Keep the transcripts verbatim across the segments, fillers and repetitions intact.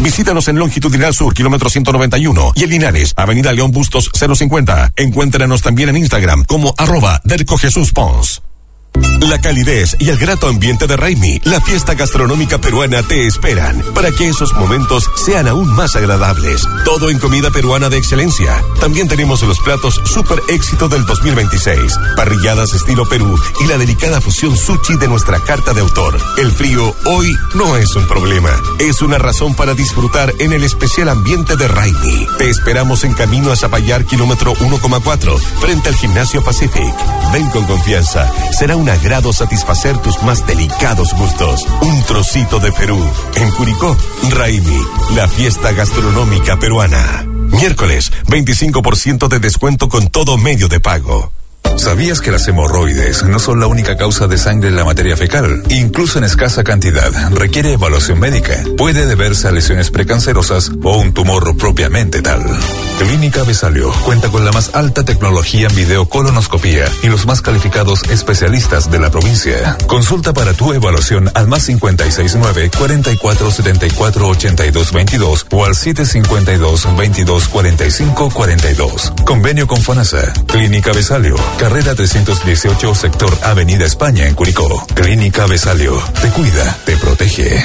Visítanos en Longitudinal Sur, kilómetro ciento noventa y uno, y en Linares, Avenida León Bustos cero cincuenta. Encuéntranos también en Instagram como arroba Derco Jesús Pons. La calidez y el grato ambiente de Raimi, la fiesta gastronómica peruana, te esperan para que esos momentos sean aún más agradables. Todo en comida peruana de excelencia. También tenemos los platos super éxito del dos mil veintiséis, parrilladas estilo Perú y la delicada fusión sushi de nuestra carta de autor. El frío hoy no es un problema, es una razón para disfrutar en el especial ambiente de Raimi. Te esperamos en camino a Zapallar, kilómetro uno coma cuatro, frente al Gimnasio Pacific. Ven con confianza, será un agrado satisfacer tus más delicados gustos. Un trocito de Perú. En Curicó, Raimi, la fiesta gastronómica peruana. Miércoles, veinticinco por ciento de descuento con todo medio de pago. ¿Sabías que las hemorroides no son la única causa de sangre en la materia fecal? Incluso en escasa cantidad, requiere evaluación médica. Puede deberse a lesiones precancerosas o un tumor propiamente tal. Clínica Besalio cuenta con la más alta tecnología en videocolonoscopía y los más calificados especialistas de la provincia. Consulta para tu evaluación al más cincuenta y seis nueve, cuarenta y cuatro setenta y cuatro ochenta y dos veintidós o al siete cincuenta y dos, veintidós cuarenta y cinco cuarenta y dos. Convenio con FONASA. Clínica Besalio, carrera trescientos dieciocho, sector Avenida España en Curicó. Clínica Besalio, te cuida, te protege.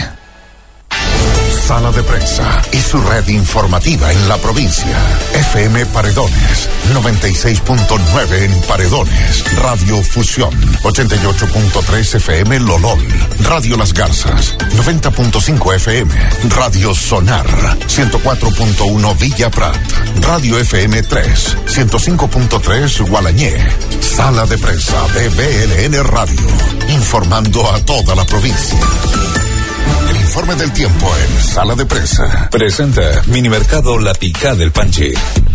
Sala de Prensa y su red informativa en la provincia. F M Paredones, noventa y seis punto nueve en Paredones. Radio Fusión, ochenta y ocho punto tres F M Lolol. Radio Las Garzas, noventa punto cinco F M. Radio Sonar, ciento cuatro punto uno Villa Prat. Radio F M tres, ciento cinco punto tres Gualañé. Sala de Prensa de B L N Radio, informando a toda la provincia. El informe del tiempo en Sala de Prensa. Presenta Minimercado La Picá del Panchi.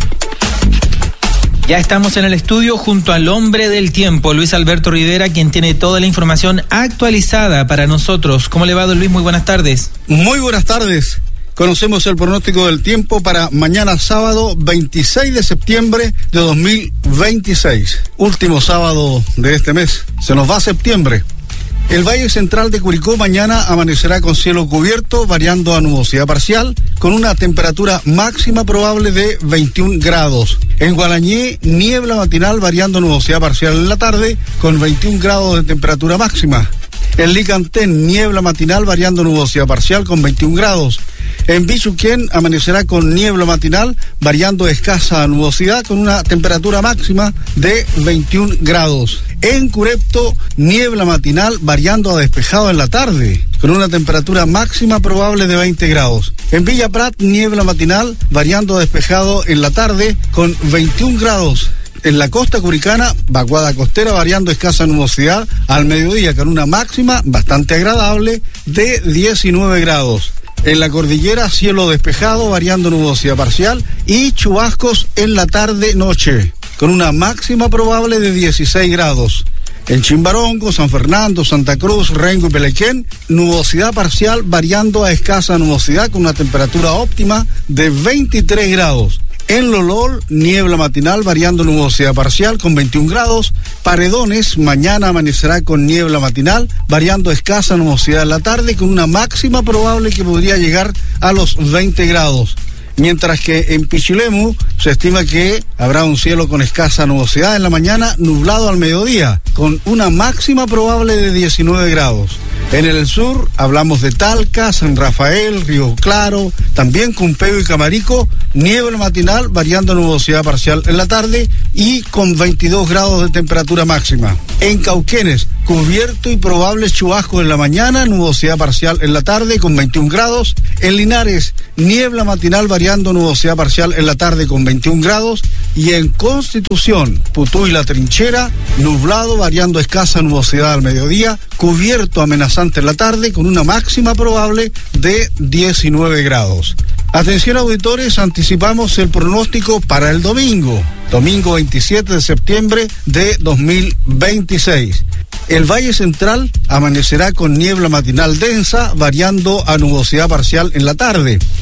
Ya estamos en el estudio junto al hombre del tiempo, Luis Alberto Rivera, quien tiene toda la información actualizada para nosotros. ¿Cómo le va, don Luis? Muy buenas tardes. Muy buenas tardes. Conocemos el pronóstico del tiempo para mañana sábado veintiséis de septiembre de dos mil veintiséis. Último sábado de este mes. Se nos va septiembre. El Valle Central de Curicó mañana amanecerá con cielo cubierto, variando a nubosidad parcial, con una temperatura máxima probable de veintiún grados. En Gualañé, niebla matinal variando a nubosidad parcial en la tarde, con veintiún grados de temperatura máxima. En Licantén, niebla matinal variando a nubosidad parcial con veintiún grados. En Bichuquén amanecerá con niebla matinal, variando escasa nubosidad con una temperatura máxima de veintiún grados. En Curepto, niebla matinal variando a despejado en la tarde, con una temperatura máxima probable de veinte grados. En Villa Prat, niebla matinal variando a despejado en la tarde con veintiún grados. En la costa curicana, vaguada costera variando escasa nubosidad al mediodía con una máxima bastante agradable de diecinueve grados. En la cordillera, cielo despejado, variando nubosidad parcial y chubascos en la tarde-noche, con una máxima probable de dieciséis grados. En Chimbarongo, San Fernando, Santa Cruz, Rengo y Pelequén, nubosidad parcial variando a escasa nubosidad con una temperatura óptima de veintitrés grados. En Lolol, niebla matinal variando nubosidad parcial con veintiún grados. Paredones, mañana amanecerá con niebla matinal variando escasa nubosidad en la tarde con una máxima probable que podría llegar a los veinte grados. Mientras que en Pichilemu se estima que habrá un cielo con escasa nubosidad en la mañana, nublado al mediodía, con una máxima probable de diecinueve grados. En el sur hablamos de Talca, San Rafael, Río Claro, también Cumpeo y Camarico, niebla matinal variando nubosidad parcial en la tarde y con veintidós grados de temperatura máxima. En Cauquenes, cubierto y probables chubascos en la mañana, nubosidad parcial en la tarde con veintiún grados. En Linares, niebla matinal variando nubosidad parcial en la tarde con veintiún grados. Y en Constitución, Putú y La Trinchera, nublado variando escasa nubosidad al mediodía, cubierto amenazante en la tarde con una máxima probable de diecinueve grados. Atención auditores, anticipamos el pronóstico para el domingo, domingo veintisiete de septiembre de dos mil veintiséis. El Valle Central amanecerá con niebla matinal densa, variando a nubosidad parcial en la tarde.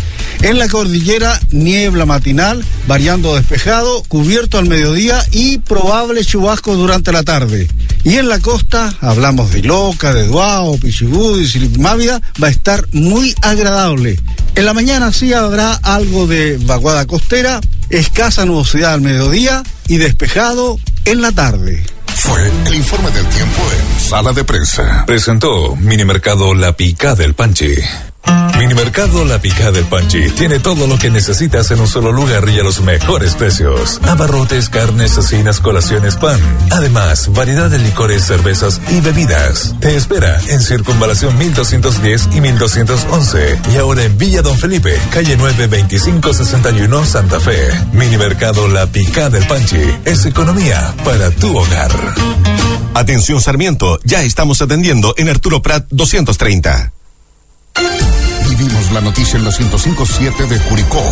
En la cordillera, niebla matinal, variando despejado, cubierto al mediodía y probable chubasco durante la tarde. Y en la costa, hablamos de Iloca, de Duao, Pichibú y Silimávida, va a estar muy agradable. En la mañana sí habrá algo de vaguada costera, escasa nubosidad al mediodía y despejado en la tarde. Fue el informe del tiempo en Sala de Prensa. Presentó Minimercado La Picá del Panchi. Minimercado La Picá del Panchi tiene todo lo que necesitas en un solo lugar y a los mejores precios. Abarrotes, carnes, cecinas, colaciones, pan. Además, variedad de licores, cervezas y bebidas. Te espera en Circunvalación mil doscientos diez y mil doscientos once. Y ahora en Villa Don Felipe, calle nueve, veinticinco sesenta y uno, Santa Fe. Minimercado La Picá del Panchi es economía para tu hogar. Atención Sarmiento, ya estamos atendiendo en Arturo Prat doscientos treinta. Vivimos la noticia en la ciento cinco punto siete de Curicó.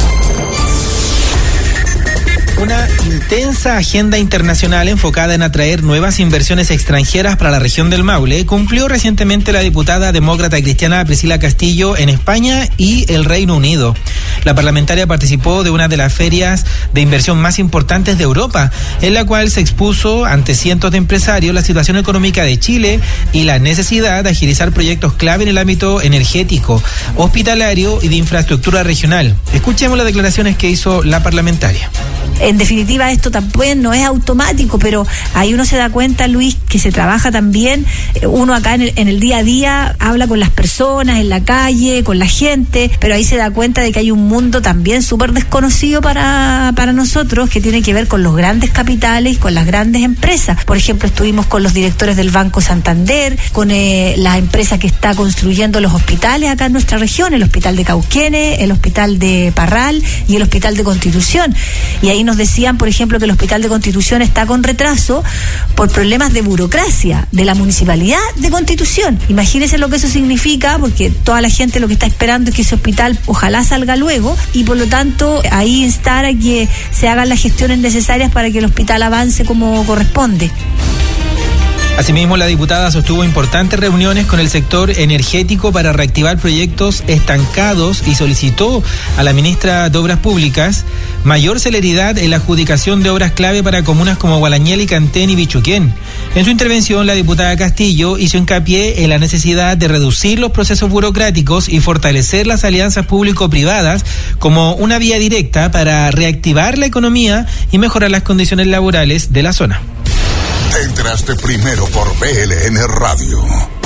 Una intensa agenda internacional enfocada en atraer nuevas inversiones extranjeras para la región del Maule cumplió recientemente la diputada demócrata cristiana Priscila Castillo en España y el Reino Unido. La parlamentaria participó de una de las ferias de inversión más importantes de Europa, en la cual se expuso ante cientos de empresarios la situación económica de Chile y la necesidad de agilizar proyectos clave en el ámbito energético, hospitalario y de infraestructura regional. Escuchemos las declaraciones que hizo la parlamentaria. En definitiva, esto también no es automático, pero ahí uno se da cuenta, Luis, que se trabaja también. Uno acá en el, en el día a día habla con las personas, en la calle, con la gente, pero ahí se da cuenta de que hay un mundo también súper desconocido para, para nosotros, que tiene que ver con los grandes capitales, con las grandes empresas. Por ejemplo, estuvimos con los directores del Banco Santander, con eh, la empresa que está construyendo los hospitales acá en nuestra región, el Hospital de Cauquenes, el Hospital de Parral y el Hospital de Constitución. Y ahí nos decían, por ejemplo, que el Hospital de Constitución está con retraso por problemas de burocracia de la Municipalidad de Constitución. Imagínense lo que eso significa, porque toda la gente lo que está esperando es que ese hospital ojalá salga luego, y por lo tanto ahí instar a que se hagan las gestiones necesarias para que el hospital avance como corresponde. Asimismo, la diputada sostuvo importantes reuniones con el sector energético para reactivar proyectos estancados y solicitó a la ministra de Obras Públicas mayor celeridad en la adjudicación de obras clave para comunas como Gualañel, Cantén y Bichuquén. En su intervención, la diputada Castillo hizo hincapié en la necesidad de reducir los procesos burocráticos y fortalecer las alianzas público-privadas como una vía directa para reactivar la economía y mejorar las condiciones laborales de la zona. Te enteraste primero por B L N Radio.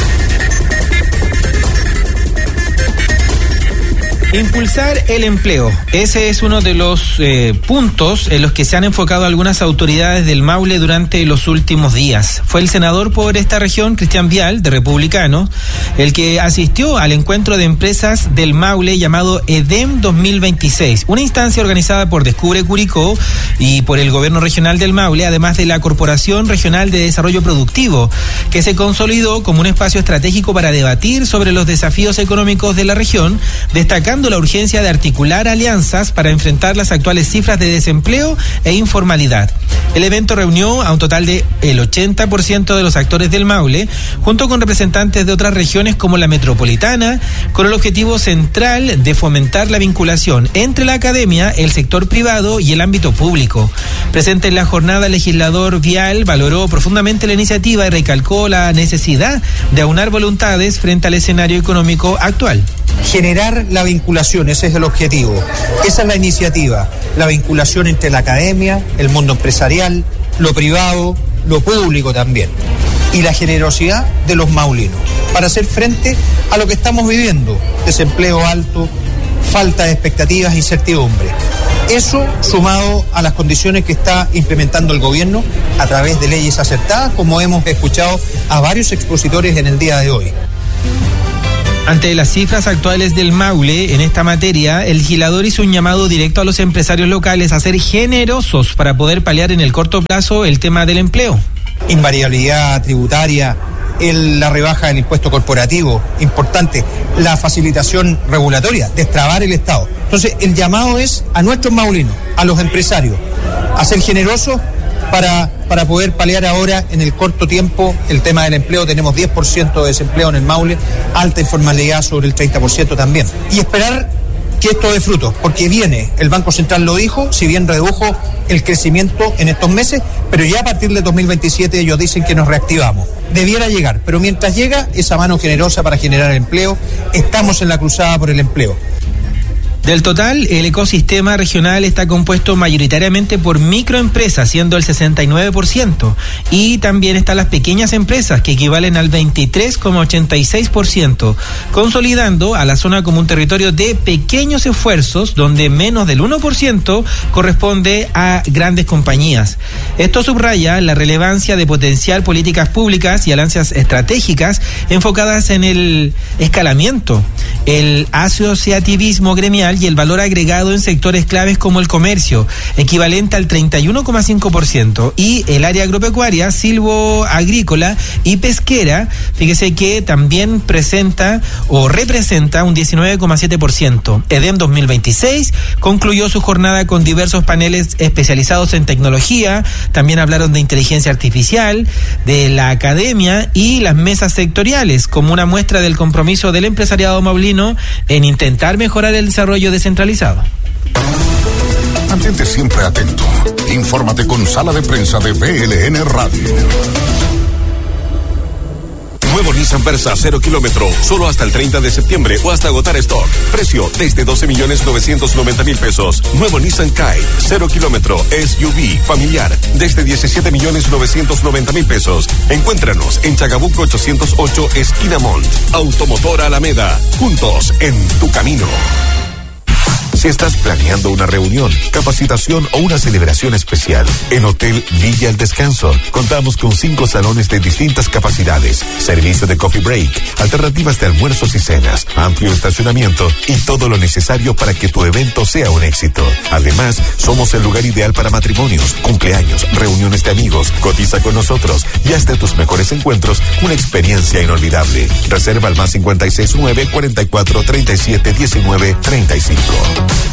Impulsar el empleo. Ese es uno de los eh, puntos en los que se han enfocado algunas autoridades del Maule durante los últimos días. Fue el senador por esta región, Cristian Vial, de Republicanos, el que asistió al encuentro de empresas del Maule llamado EDEM dos mil veintiséis, una instancia organizada por Descubre Curicó y por el Gobierno Regional del Maule, además de la Corporación Regional de Desarrollo Productivo, que se consolidó como un espacio estratégico para debatir sobre los desafíos económicos de la región, destacando la urgencia de articular alianzas para enfrentar las actuales cifras de desempleo e informalidad. El evento reunió a un total de el ochenta por ciento de los actores del Maule, junto con representantes de otras regiones como la metropolitana, con el objetivo central de fomentar la vinculación entre la academia, el sector privado y el ámbito público. Presente en la jornada, el legislador Vial valoró profundamente la iniciativa y recalcó la necesidad de aunar voluntades frente al escenario económico actual. Generar la vinculación, ese es el objetivo, esa es la iniciativa, la vinculación entre la academia, el mundo empresarial, lo privado, lo público también, y la generosidad de los maulinos, para hacer frente a lo que estamos viviendo, desempleo alto, falta de expectativas, incertidumbre. Eso sumado a las condiciones que está implementando el gobierno a través de leyes acertadas, como hemos escuchado a varios expositores en el día de hoy. Ante las cifras actuales del Maule en esta materia, el legislador hizo un llamado directo a los empresarios locales a ser generosos para poder paliar en el corto plazo el tema del empleo. Invariabilidad tributaria, el, la rebaja del impuesto corporativo, importante, la facilitación regulatoria, destrabar el Estado. Entonces, el llamado es a nuestros maulinos, a los empresarios, a ser generosos para, para poder paliar ahora en el corto tiempo el tema del empleo. Tenemos diez por ciento de desempleo en el Maule, alta informalidad sobre el treinta por ciento también. Y esperar que esto dé fruto, porque viene, el Banco Central lo dijo, si bien redujo el crecimiento en estos meses, pero ya a partir de dos mil veintisiete ellos dicen que nos reactivamos. Debiera llegar, pero mientras llega esa mano generosa para generar empleo, estamos en la cruzada por el empleo. Del total, el ecosistema regional está compuesto mayoritariamente por microempresas, siendo el sesenta y nueve por ciento, y también están las pequeñas empresas, que equivalen al veintitrés coma ochenta y seis por ciento, consolidando a la zona como un territorio de pequeños esfuerzos, donde menos del uno por ciento corresponde a grandes compañías. Esto subraya la relevancia de potenciar políticas públicas y alianzas estratégicas enfocadas en el escalamiento, el asociativismo gremial y el valor agregado en sectores claves como el comercio, equivalente al treinta y uno coma cinco por ciento, y el área agropecuaria, silvoagrícola y pesquera, fíjese que también presenta o representa un diecinueve coma siete por ciento. EDEM dos mil veintiséis concluyó su jornada con diversos paneles especializados en tecnología, también hablaron de inteligencia artificial, de la academia y las mesas sectoriales, como una muestra del compromiso del empresariado maulino en intentar mejorar el desarrollo descentralizado. Mantente siempre atento. Infórmate con Sala de Prensa de V L N Radio. Nuevo Nissan Versa cero kilómetro, solo hasta el treinta de septiembre o hasta agotar stock. Precio desde doce millones novecientos noventa mil pesos. Nuevo Nissan Kite cero kilómetro, S U V familiar, desde diecisiete millones novecientos noventa mil pesos. Encuéntranos en Chagabuco ochocientos ocho, esquina Mont. Automotor Alameda, juntos en tu camino. Si estás planeando una reunión, capacitación o una celebración especial, en Hotel Villa El Descanso contamos con cinco salones de distintas capacidades, servicio de coffee break, alternativas de almuerzos y cenas, amplio estacionamiento y todo lo necesario para que tu evento sea un éxito. Además, somos el lugar ideal para matrimonios, cumpleaños, reuniones de amigos. Cotiza con nosotros y haz de tus mejores encuentros una experiencia inolvidable. Reserva al más cincuenta y seis nueve, cuarenta y cuatro, treinta y siete, diecinueve, treinta y cinco.